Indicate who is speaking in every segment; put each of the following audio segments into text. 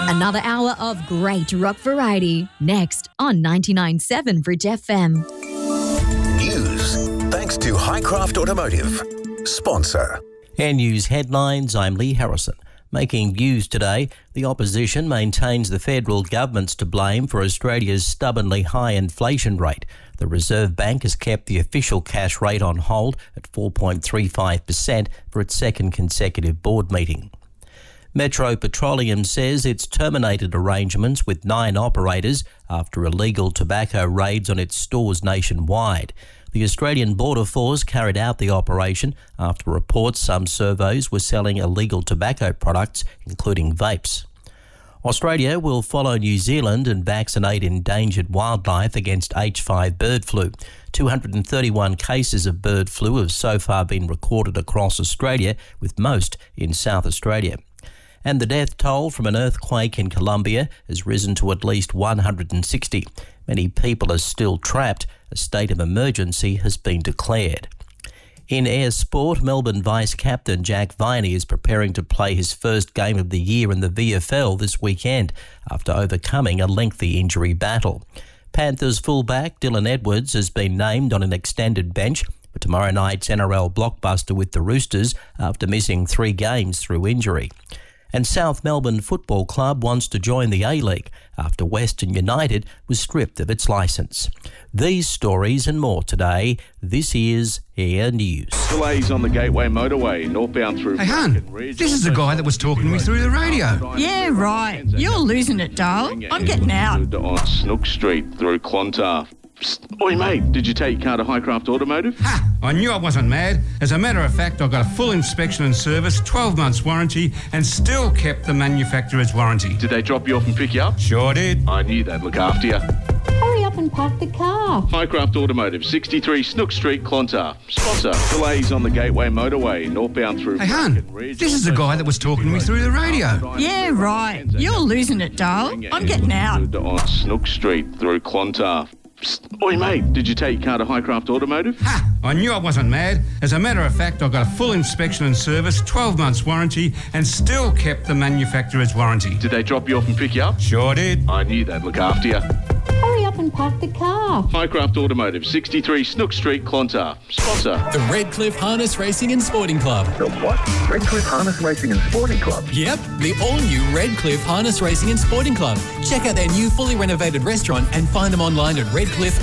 Speaker 1: Another hour of great rock variety. Next on 99.7 Bridge FM.
Speaker 2: News. Thanks to Highcraft Automotive. Sponsor.
Speaker 3: And news headlines, I'm Lee Harrison. Making news today, the opposition maintains the federal government's to blame for Australia's stubbornly high inflation rate. The Reserve Bank has kept the official cash rate on hold at 4.35% for its second consecutive board meeting. Metro Petroleum says it's terminated arrangements with 9 operators after illegal tobacco raids on its stores nationwide. The Australian Border Force carried out the operation after reports some servos were selling illegal tobacco products, including vapes. Australia will follow New Zealand and vaccinate endangered wildlife against H5 bird flu. 231 cases of bird flu have so far been recorded across Australia, with most in South Australia. And the death toll from an earthquake in Colombia has risen to at least 160. Many people are still trapped. A state of emergency has been declared. In air sport, Melbourne vice-captain Jack Viney is preparing to play his first game of the year in the VFL this weekend after overcoming a lengthy injury battle. Panthers fullback Dylan Edwards has been named on an extended bench for tomorrow night's NRL blockbuster with the Roosters after missing 3 games through injury. And South Melbourne Football Club wants to join the A-League after Western United was stripped of its licence. These stories and more today. This is Air News.
Speaker 4: Delays on the Gateway Motorway, northbound through...
Speaker 5: Hey, hun, this is the guy that was talking to me through the radio.
Speaker 6: Yeah, right. You're losing it, darling. I'm getting out.
Speaker 4: On Snook Street through Clontarf. Psst. Oi, mate, did you take your car to Highcraft Automotive?
Speaker 5: Ha! I knew I wasn't mad. As a matter of fact, I got a full inspection and service, 12 months warranty, and still kept the manufacturer's warranty.
Speaker 4: Did they drop you off and pick you up?
Speaker 5: Sure did.
Speaker 4: I knew they'd look after you.
Speaker 7: Hurry up and park the car.
Speaker 4: Highcraft Automotive, 63 Snook Street, Clontarf. Sponsor. Delays on the Gateway Motorway, northbound through...
Speaker 5: Hey, hun, this is the guy that was talking to me through the radio.
Speaker 6: Yeah, right. You're losing it, darling. I'm getting out.
Speaker 4: On Snook Street through Clontarf. Psst. Oi, mate, did you take your car to Highcraft Automotive?
Speaker 5: Ha! I knew I wasn't mad. As a matter of fact, I got a full inspection and service, 12 months warranty, and still kept the manufacturer's warranty.
Speaker 4: Did they drop you off and pick you up?
Speaker 5: Sure did.
Speaker 4: I knew they'd look after you.
Speaker 7: Hurry up and park the car.
Speaker 4: Highcraft Automotive, 63 Snook Street, Clontarf. Sponsor.
Speaker 8: The Redcliffe Harness Racing and Sporting Club.
Speaker 9: The what? Redcliffe Harness Racing and Sporting Club?
Speaker 8: Yep, the all-new Redcliffe Harness Racing and Sporting Club. Check out their new fully renovated restaurant and find them online at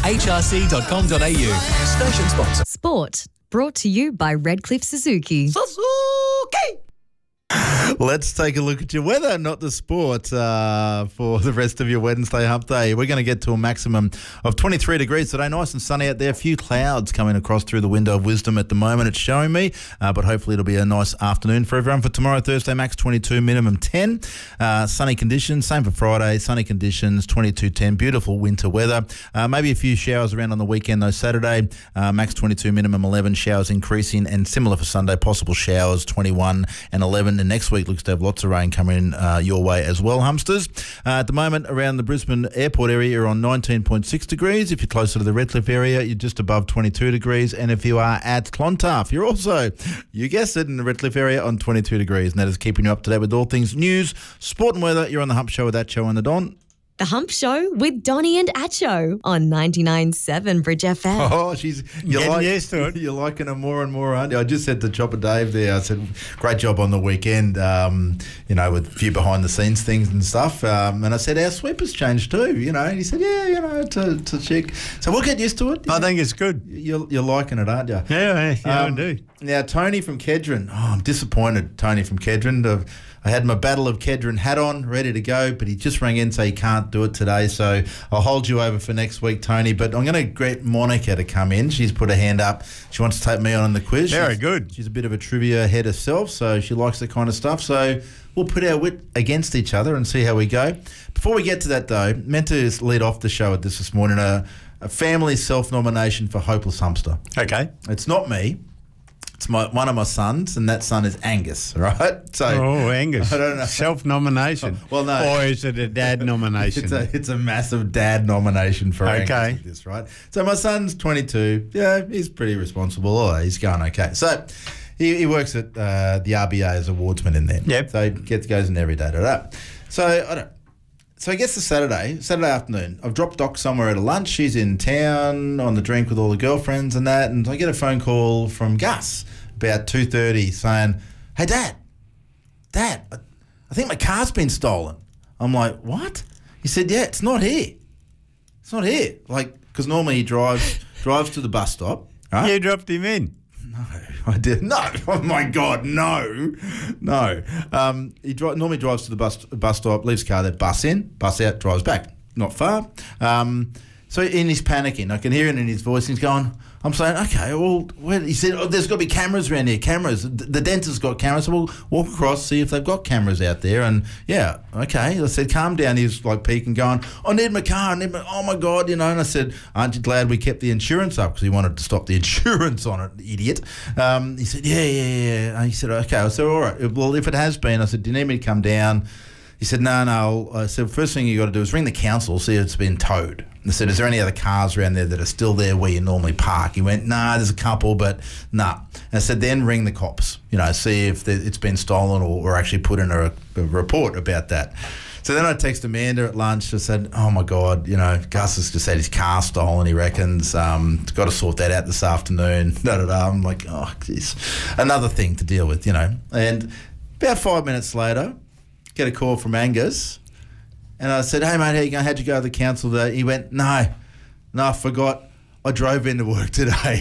Speaker 8: redcliffehrc.com.au. Station sponsor.
Speaker 1: Sport, brought to you by Redcliffe Suzuki.
Speaker 10: Let's take a look at your weather, not the sport, for the rest of your Wednesday hump day. We're going to get to a maximum of 23 degrees today. Nice and sunny out there. A few clouds coming across through the window of wisdom at the moment, it's showing me. But hopefully it'll be a nice afternoon for everyone. For tomorrow, Thursday, max 22, minimum 10. Sunny conditions. Same for Friday. Sunny conditions, 22, 10. Beautiful winter weather. Maybe a few showers around on the weekend, though. Saturday, max 22, minimum 11. Showers increasing. And similar for Sunday, possible showers, 21 and 11. And next week looks to have lots of rain coming your way as well, Humsters. At the moment, around the Brisbane Airport area, you're on 19.6 degrees. If you're closer to the Redcliffe area, you're just above 22 degrees. And if you are at Clontarf, you're also, you guessed it, in the Redcliffe area on 22 degrees. And that is keeping you up to date with all things news, sport and weather. You're on the Hump Show with Acho and the Don.
Speaker 1: The Hump Show with Donnie and Acho on 99.7 Bridge FM.
Speaker 10: Oh, you're used to it. You're liking her more and more, aren't you? I just said to Chopper Dave there, I said, great job on the weekend, with a few behind-the-scenes things and stuff. And I said, our sweeper's changed too, And he said, to check. So we'll get used to it.
Speaker 11: I think it's good.
Speaker 10: You're liking it, aren't you?
Speaker 11: Yeah, I do.
Speaker 10: Now, Tony from Kedron. Oh, I'm disappointed, Tony from Kedron. I had my Battle of Kedron hat on, ready to go, but he just rang in, so he can't do it today. So I'll hold you over for next week, Tony. But I'm going to get Monica to come in. She's put her hand up. She wants to take me on in the quiz.
Speaker 11: Very good.
Speaker 10: She's a bit of a trivia head herself, so she likes that kind of stuff. So we'll put our wit against each other and see how we go. Before we get to that, though, meant to lead off the show with this morning, a family self-nomination for Hopeless Humpster.
Speaker 11: Okay.
Speaker 10: It's not me. It's one of my sons, and that son is Angus, right? So,
Speaker 11: Angus.
Speaker 10: I don't know.
Speaker 11: Self-nomination.
Speaker 10: Well, no.
Speaker 11: Or is it a dad nomination?
Speaker 10: It's a massive dad nomination for Angus.
Speaker 11: Okay.
Speaker 10: This, right? So my son's 22. Yeah, he's pretty responsible. Oh, he's going okay. So he works at the RBA as a awardsman in there.
Speaker 11: Yep.
Speaker 10: So he goes in every day to that. So So it gets to Saturday afternoon. I've dropped Doc somewhere at a lunch. She's in town on the drink with all the girlfriends and that. And I get a phone call from Gus about 2:30 saying, "Hey, Dad, I think my car's been stolen." I'm like, "What?" He said, "Yeah, it's not here. It's not here." Like, because normally he drives to the bus stop. Right?
Speaker 11: You dropped him in.
Speaker 10: No, I did. No. Oh, my God, no. He normally drives to the bus stop, leaves the car there, bus in, bus out, drives back. Not far. So he's panicking. I can hear it in his voice. He's going, I'm saying, okay, well, he said, there's got to be cameras around here, cameras. The dentist's got cameras, so we'll walk across, see if they've got cameras out there. And, yeah, okay. I said, calm down. He was, like, peeking, going, I need my car. Oh, my God, And I said, aren't you glad we kept the insurance up? Because he wanted to stop the insurance on it, idiot. He said, yeah. He said, okay. I said, all right. Well, if it has been, I said, do you need me to come down? He said, no. I said, first thing you got to do is ring the council, see if it's been towed. I said, is there any other cars around there that are still there where you normally park? He went, nah, there's a couple, but nah. And I said, then ring the cops, see if it's been stolen or actually put in a report about that. So then I texted Amanda at lunch. I said, oh, my God, Gus has just had his car stolen, he reckons. Got to sort that out this afternoon. I'm like, oh, geez. Another thing to deal with, And about 5 minutes later, get a call from Angus. And I said, hey, mate, how you going? How'd you go to the council today? He went, no, I forgot. I drove into work today.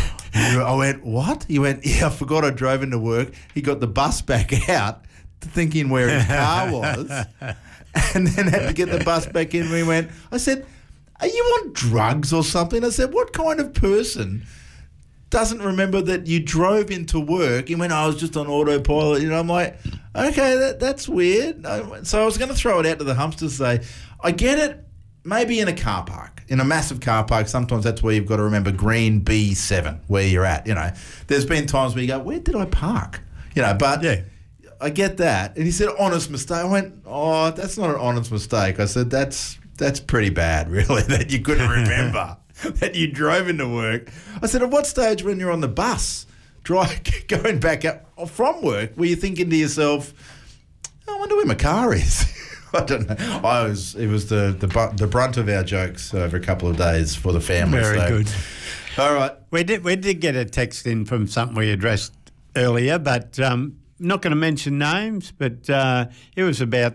Speaker 10: I went, what? He went, yeah, I forgot I drove into work. He got the bus back out thinking where his car was and then had to get the bus back in. I said, are you on drugs or something? I said, what kind of person doesn't remember that you drove into work? He went, I was just on autopilot. I'm like, okay, that's weird. So I was going to throw it out to the Humpsters and say, I get it, maybe in a car park, in a massive car park. Sometimes that's where you've got to remember green B7, where you're at. There's been times where you go, where did I park? But yeah. I get that. And he said, honest mistake. I went, oh, that's not an honest mistake. I said, that's pretty bad, really, that you couldn't remember that you drove into work. I said, at what stage when you're on the bus, going back up from work, were you thinking to yourself, I wonder where my car is? I don't know. It was the brunt of our jokes over a couple of days for the family.
Speaker 11: Very good.
Speaker 10: All right.
Speaker 11: We did get a text in from something we addressed earlier, but not going to mention names, but it was about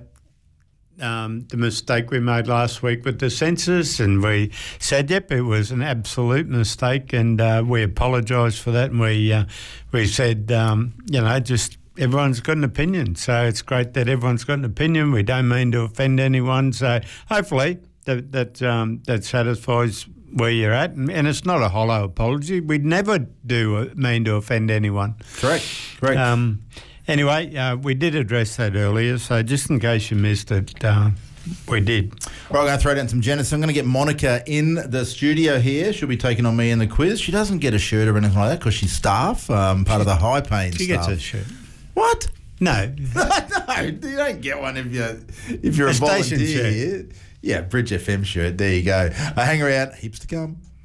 Speaker 11: the mistake we made last week with the census, and we said, yep, it was an absolute mistake, and we apologised for that, and we said, just everyone's got an opinion, so it's great that everyone's got an opinion. We don't mean to offend anyone, so hopefully that satisfies where you're at, and it's not a hollow apology. We'd never mean to offend anyone.
Speaker 10: Correct.
Speaker 11: Anyway, we did address that earlier, so just in case you missed it, we did.
Speaker 10: Right, I'm going to throw down some Genesis. I'm going to get Monica in the studio here. She'll be taking on me in the quiz. She doesn't get a shirt or anything like that because she's staff, part of the high-paying staff.
Speaker 11: She gets a shirt.
Speaker 10: What?
Speaker 11: No.
Speaker 10: No, you don't get one if you're a volunteer.
Speaker 11: Station shirt.
Speaker 10: Yeah, Bridge FM shirt. There you go. Hang around. Heaps to come.